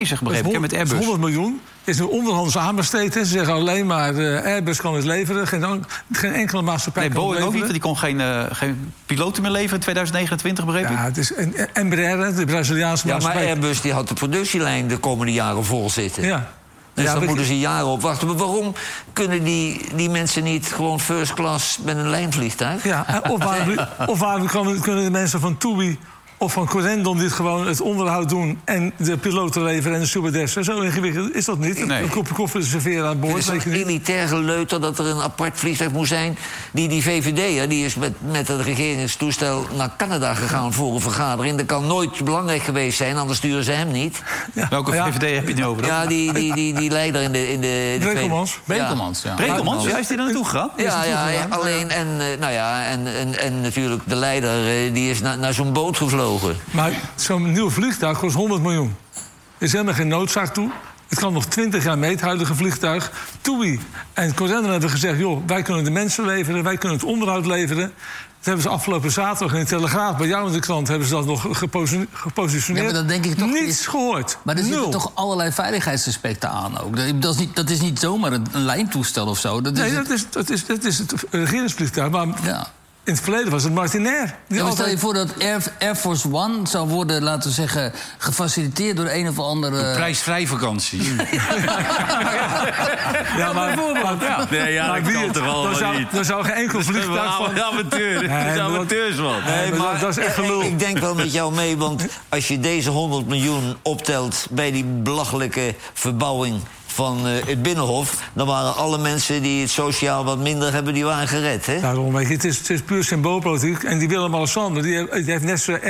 bezig, begrepen met Airbus. 100 miljoen is nu onderhands aanbesteed. Ze zeggen alleen maar Airbus kan het leveren. Geen enkele maatschappij kan Boeing leveren. ook niet, want die kon geen piloten meer leveren in 2029, begrepen. Ja, het is Embraer, de Braziliaanse maatschappij. Maar Airbus die had de productielijn de komende jaren vol zitten. Ja. Dus daar moeten ze jaren op wachten. Maar waarom kunnen die mensen niet gewoon first class met een lijnvliegtuig? Ja, of waarom kunnen de mensen van TUI of van Corendon dit gewoon het onderhoud doen en de piloten leveren en de stewardessen? Zo ingewikkeld is dat niet. Nee. Een kopje koffie serveren aan boord. Het is een elitair geleuter dat er een apart vliegtuig moet zijn. Die VVD, die is met het regeringstoestel naar Canada gegaan voor een vergadering. Dat kan nooit belangrijk geweest zijn, anders sturen ze hem niet. Ja. Welke VVD heb je het nu over? Ja, die leider in de Brekelmans. Brekelmans, ja. Brekelmans? Ja, is die daar naartoe gegaan? Ja, alleen en natuurlijk de leider die is naar zo'n boot gevlogen. Maar zo'n nieuw vliegtuig kost 100 miljoen. Er is helemaal geen noodzaak toe. Het kan nog 20 jaar mee, het huidige vliegtuig. TUI en Corendon hebben gezegd, joh, wij kunnen de mensen leveren, wij kunnen het onderhoud leveren. Dat hebben ze afgelopen zaterdag in de Telegraaf, bij jou in de krant, hebben ze dat nog gepositioneerd. Ja, maar dat denk ik toch niets gehoord. Maar er zitten Nul. toch allerlei veiligheidsaspecten aan ook. Dat is niet zomaar een lijntoestel of zo. Dat is het regeringsvliegtuig. Maar ja. in het verleden was het Martinair. Stel je voor dat Air Force One zou worden, laten we zeggen, gefaciliteerd door een of andere... Prijsvrij vakantie. Ja, maar dat kan toch allemaal niet. Er zou geen enkel vliegtuig van... Amateurs, man. Nee, maar dat is echt gelul. ik denk wel met jou mee, want als je deze 100 miljoen optelt bij die belachelijke verbouwing van het Binnenhof, dan waren alle mensen die het sociaal wat minder hebben, die waren gered, hè? Daarom, weet je, het is puur symboolpolitiek. En die Willem-Alexander, die heeft net zo'n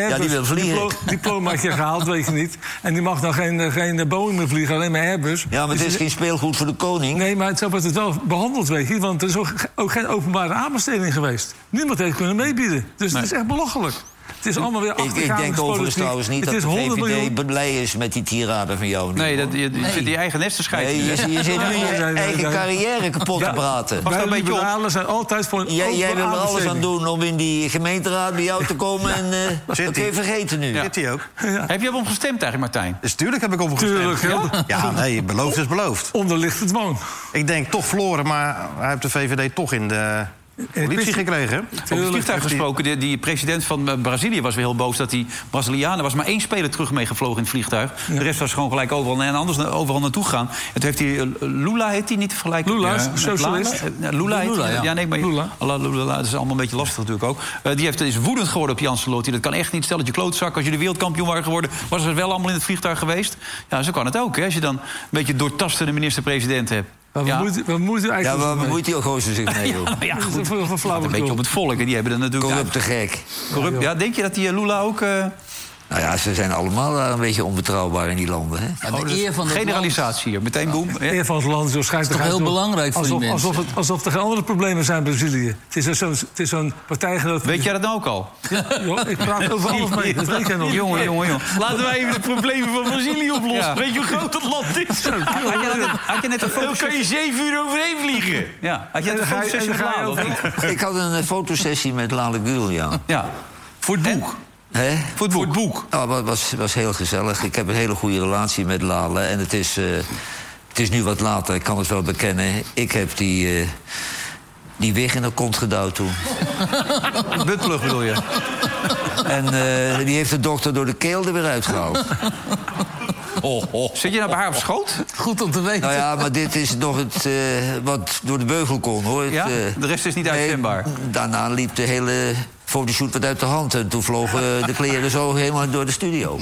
diplomaatje gehaald, weet je niet. En die mag dan geen Boeing meer vliegen, alleen maar Airbus. Ja, maar het is geen speelgoed voor de koning. Nee, maar zo wordt het wel behandeld, weet je. Want er is ook geen openbare aanbesteding geweest. Niemand heeft kunnen meebieden. Dus het is echt belachelijk. Het is allemaal weer Ik denk overigens trouwens niet dat de VVD blij is met die tirade van jou. Nee, je zit die eigen nest te scheiden. Nee, je zit nu je eigen carrière kapot te praten. Wij liberalen zijn altijd voor een Jij wil er alles aan doen om in die gemeenteraad bij jou te komen. En dat kun je vergeten nu. Zit hij ook? Ja. Heb je op hem gestemd eigenlijk, Martijn? Dus tuurlijk heb ik op hem gestemd. Tuurlijk, Ja, nee, beloofd is beloofd. Onderlicht het woon. Ik denk toch verloren, maar hij heeft de VVD toch in de politie gekregen. Over het vliegtuig gesproken, die president van Brazilië was weer heel boos dat die Brazilianen was maar 1 speler terug meegevlogen in het vliegtuig. Ja. De rest was gewoon gelijk overal naartoe gegaan. En toen heeft hij Lula, heet hij niet te vergelijken? Lula, socialist. Lula, ja. Nee, maar Lula, dat is allemaal een beetje lastig natuurlijk ook. Die is woedend geworden op Jan Ancelotti. Dat kan echt niet. Stel dat je klootzak, als je de wereldkampioen waren geworden, was er wel allemaal in het vliegtuig geweest. Ja, zo kan het ook, hè, als je dan een beetje doortastende minister-president hebt. Wat moet u eigenlijk... Ja, maar bemoeit hij ook gewoon zich mee, joh. Ja, goed. Een Een beetje op het volk, en die hebben er natuurlijk... Corrupte gek. Ja, denk je dat die Lula ook... Nou ja, ze zijn allemaal een beetje onbetrouwbaar in die landen, hè? Maar de eer van het generalisatie hier, meteen boem. De eer van het land is toch heel belangrijk voor die mensen. Alsof er geen andere problemen zijn in Brazilië. Het is zo'n partijgenoot... Weet jij dat nou ook al? Ja, ik praat over alles mee, dat weet jij nog. Jongen. Laten wij even de problemen van Brazilië oplossen. Ja. Weet je hoe groot dat land is? Had je net een Dan foto... kan je 7 uur overheen vliegen. Ja, had je net een fotosessie met Lale, of niet? Ik had een fotosessie met Lale Gül, ja. Ja, voor het boek. Hè? Voor het boek. Nou, het was heel gezellig. Ik heb een hele goede relatie met Lale. En het is nu wat later, ik kan het wel bekennen. Ik heb die wig in de kont gedouwd toen. Buttplug bedoel je? En die heeft de dokter door de keel er weer uitgehaald. Zit je nou bij haar op schoot? Goed om te weten. Nou ja, maar dit is nog het wat door de beugel kon, hoor. Ja? De rest is niet uitzendbaar. Daarna liep de hele fotoshoot wat uit de hand. En toen vlogen de kleren zo helemaal door de studio.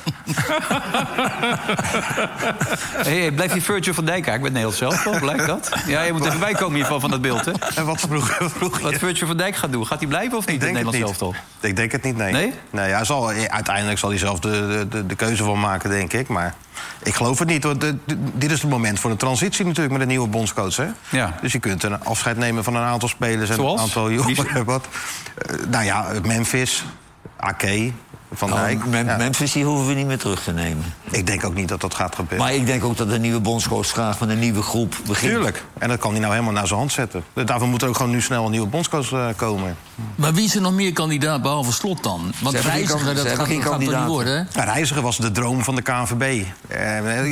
Hey, blijf je Virgil van Dijk eigenlijk met Nederland zelf, toch? Blijkt dat? Ja, je moet even bijkomen hiervan van dat beeld, hè? En wat vroeg je? Wat Virgil van Dijk gaat doen. Gaat hij blijven of niet in Nederland zelf, toch? Ik denk het niet, nee. Nee? Nee, uiteindelijk zal hij zelf de keuze van maken, denk ik. Maar ik geloof het niet, want dit is het moment voor de transitie natuurlijk met een nieuwe bondscoach, hè? Ja. Dus je kunt een afscheid nemen van een aantal spelers en zoals? een aantal jongens. Nou ja, Memphis, Ake, Van Dijk. Memphis die hoeven we niet meer terug te nemen. Ik denk ook niet dat dat gaat gebeuren. Maar ik denk ook dat de nieuwe bondscoach graag met een nieuwe groep begint. Tuurlijk. En dat kan hij nou helemaal naar zijn hand zetten. Daarvoor moet er ook gewoon nu snel een nieuwe bondscoach komen. Maar wie is er nog meer kandidaat behalve Slot dan? Want Reiziger, dat gaat niet worden, hè? Ja, Reiziger was de droom van de KNVB.